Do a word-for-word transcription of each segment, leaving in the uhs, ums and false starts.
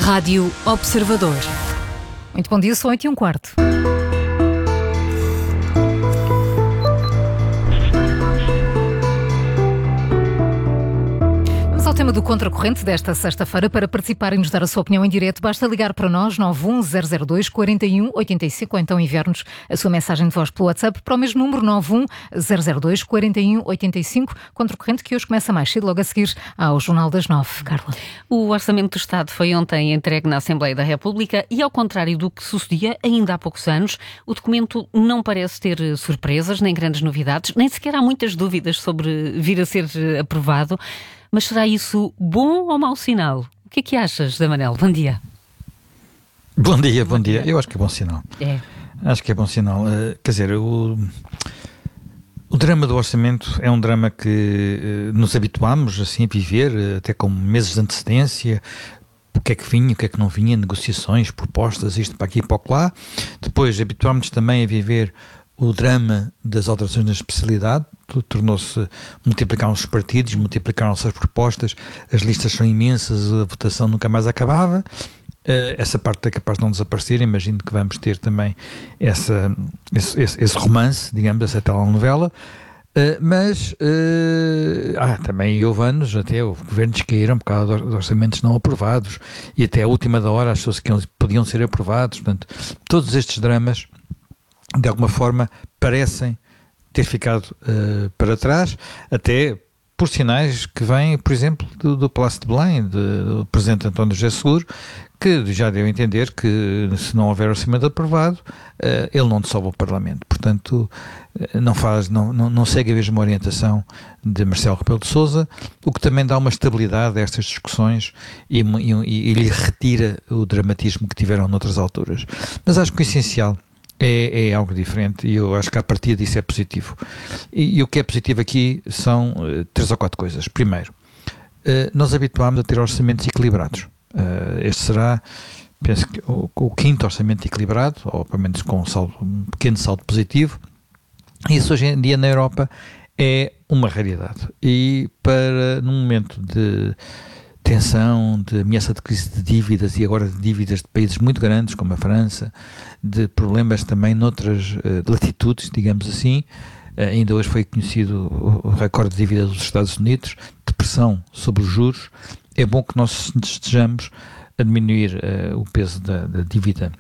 Rádio Observador. Muito bom dia, são oito e um quarto. Ao tema do Contracorrente desta sexta-feira. Para participar e nos dar a sua opinião em direto, basta ligar para nós nove um zero zero dois quatro um oito cinco ou então enviar-nos a sua mensagem de voz pelo WhatsApp para o mesmo número nove um zero zero dois quatro um oito cinco. Contracorrente que hoje começa mais cedo, logo a seguir ao Jornal das Nove. Carla. O Orçamento do Estado foi ontem entregue na Assembleia da República e, ao contrário do que sucedia ainda há poucos anos, o documento não parece ter surpresas nem grandes novidades, nem sequer há muitas dúvidas sobre vir a ser aprovado. Mas será isso bom ou mau sinal? O que é que achas, Zé Manel? Bom dia. Bom dia, bom, bom dia. dia. Eu acho que é bom sinal. É. Acho que é bom sinal. Uh, quer dizer, o, o drama do orçamento é um drama que uh, nos habituámos assim, a viver, uh, até com meses de antecedência. O que é que vinha, o que é que não vinha, negociações, propostas, isto para aqui e para lá. Depois habituámos também a viver o drama das alterações na especialidade. Tornou-se, multiplicaram-se os partidos, multiplicaram-se as propostas, as listas são imensas, a votação nunca mais acabava. Uh, essa parte é capaz de não desaparecer. Imagino que vamos ter também essa, esse, esse, esse romance, digamos, essa telenovela. Uh, mas uh, ah, também houve anos, até houve governos que caíram por causa de orçamentos não aprovados e até a última da hora achou-se que podiam ser aprovados. Portanto, todos estes dramas, de alguma forma, parecem ter ficado uh, para trás, até por sinais que vêm, por exemplo, do, do Palácio de Belém, de, do Presidente António José Seguro, que já deu a entender que se não houver orçamento aprovado, uh, ele não dissolve o Parlamento. Portanto, uh, não, faz, não, não, não segue a mesma orientação de Marcelo Rebelo de Sousa, o que também dá uma estabilidade a estas discussões e, e, e lhe retira o dramatismo que tiveram noutras alturas. Mas acho que o essencial É, é algo diferente e eu acho que a partir disso é positivo. E, e o que é positivo aqui são uh, três ou quatro coisas. Primeiro, uh, nós habituámos a ter orçamentos equilibrados. Uh, este será, penso que, o, o quinto orçamento equilibrado, ou pelo menos com um, saldo, um pequeno saldo positivo. E isso hoje em dia na Europa é uma raridade. E para, num momento de tensão, de ameaça de crise de dívidas e agora de dívidas de países muito grandes como a França, de problemas também noutras uh, latitudes, digamos assim, uh, ainda hoje foi conhecido o, o recorde de dívida dos Estados Unidos, de pressão sobre os juros. É bom que nós estejamos a diminuir uh, o peso da, da dívida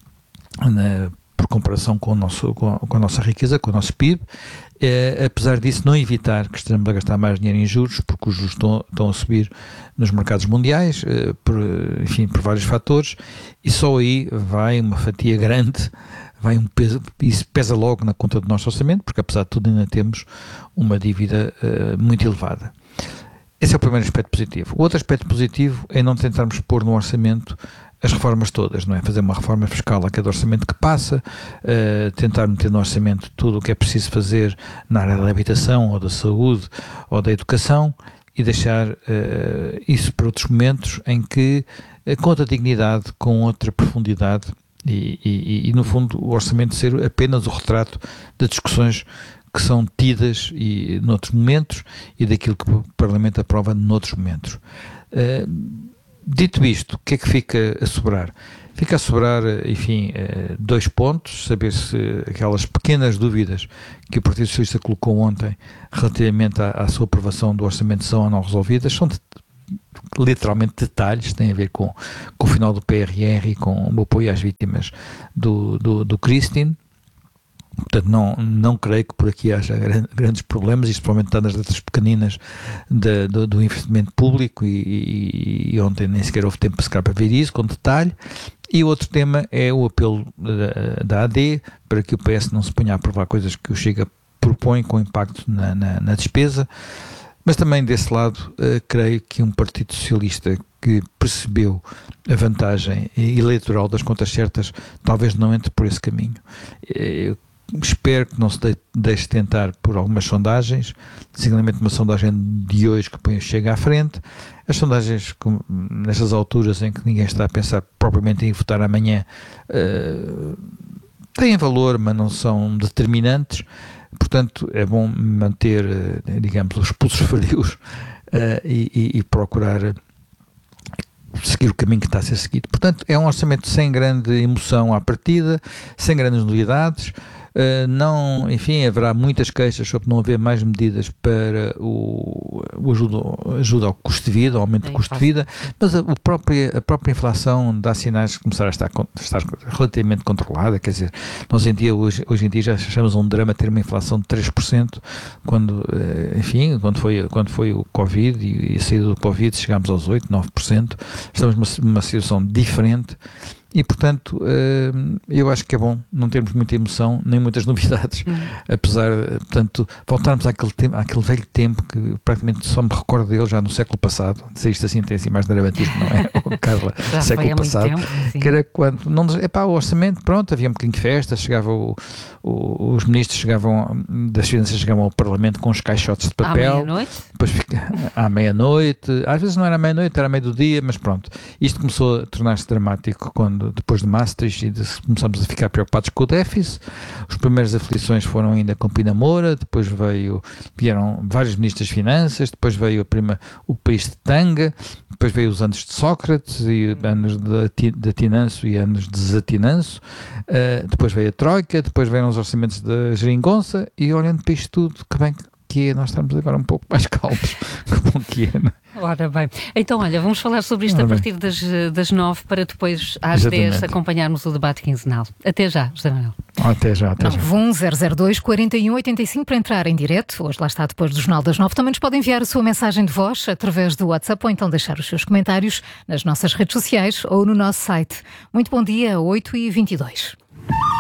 na, por comparação com, o nosso, com, a, com a nossa riqueza, com o nosso P I B. É, apesar disso, não evitar que estejamos a gastar mais dinheiro em juros, porque os juros estão, estão a subir nos mercados mundiais, é, por, enfim, por vários fatores, e só aí vai uma fatia grande, vai um peso, isso pesa logo na conta do nosso orçamento, porque apesar de tudo ainda temos uma dívida é, muito elevada. Esse é o primeiro aspecto positivo. O outro aspecto positivo é não tentarmos pôr no orçamento as reformas todas, não é? Fazer uma reforma fiscal a cada orçamento que passa, uh, tentar meter no orçamento tudo o que é preciso fazer na área da habitação, ou da saúde, ou da educação, e deixar uh, isso para outros momentos em que uh, conta dignidade com outra profundidade e, e, e, no fundo, o orçamento ser apenas o retrato de discussões que são tidas e, noutros momentos e daquilo que o Parlamento aprova noutros momentos. Uh, Dito isto, o que é que fica a sobrar? Fica a sobrar, enfim, dois pontos, saber se aquelas pequenas dúvidas que o Partido Socialista colocou ontem relativamente à, à sua aprovação do orçamento são ou não resolvidas, são de, literalmente detalhes, têm a ver com, com o final do P R R e com o apoio às vítimas do, do, do Christine. Portanto, não, não creio que por aqui haja grandes problemas, isto provavelmente está nas letras pequeninas de, do, do investimento público e, e, e ontem nem sequer houve tempo para ver isso com detalhe. E o outro tema é o apelo da, da A D para que o P S não se ponha a aprovar coisas que o Chega propõe com impacto na, na, na despesa, mas também desse lado uh, creio que um Partido Socialista que percebeu a vantagem eleitoral das contas certas talvez não entre por esse caminho. Eu espero que não se de, deixe tentar por algumas sondagens, singularmente uma sondagem de hoje que põe o Chega à frente. As sondagens, com, nestas alturas em que ninguém está a pensar propriamente em votar amanhã, uh, têm valor, mas não são determinantes. Portanto, é bom manter, digamos, os pulsos frios uh, e, e, e procurar seguir o caminho que está a ser seguido. Portanto, é um orçamento sem grande emoção à partida, sem grandes novidades. Uh, não, enfim, haverá muitas queixas sobre não haver mais medidas para o, o ajuda, ajuda ao custo de vida, ao aumento do custo de vida, mas a, o próprio, a própria inflação dá sinais de começar a estar, estar relativamente controlada. Quer dizer, nós em dia, hoje, hoje em dia já achamos um drama ter uma inflação de três por cento, quando, uh, enfim, quando foi, quando foi o Covid e, e a saída do Covid chegámos aos oito, nove por cento. Estamos numa, numa situação diferente. E, portanto, eu acho que é bom não termos muita emoção, nem muitas novidades, uhum. apesar, portanto, voltarmos àquele, tempo, àquele velho tempo que praticamente só me recordo dele já no século passado, se isto assim tem assim mais dramatismo, não é? O Carla, século passado, tempo, que era quando, não, epá, o orçamento, pronto, havia um bocadinho de festa, chegava o, o, os ministros chegavam, das finanças chegavam ao Parlamento com os caixotes de papel. À meia-noite? Depois fica, à meia-noite, às vezes não era à meia-noite, era à meio do dia, mas pronto, isto começou a tornar-se dramático quando depois de Maastricht e de, começamos a ficar preocupados com o déficit. Os primeiras aflições foram ainda com Pina Moura, depois veio, vieram vários ministros das Finanças, depois veio a prima, o país de Tanga, depois veio os anos de Sócrates e anos de, de atinanço e anos de desatinanço, uh, depois veio a Troika, depois vieram os orçamentos da Geringonça e olhando para isto tudo, que bem que é, nós estamos agora um pouco mais calmos com o que é, não é? Ora bem, então olha, vamos falar sobre isto Ora a partir das, das nove para depois às Exatamente. dez acompanharmos o debate quinzenal. Até já, José Manuel. Até já, até já. nove um zero zero dois, quatro um oito cinco para entrar em direto. Hoje lá está depois do Jornal das nove. Também nos pode enviar a sua mensagem de voz através do WhatsApp ou então deixar os seus comentários nas nossas redes sociais ou no nosso site. Muito bom dia, oito e vinte e dois.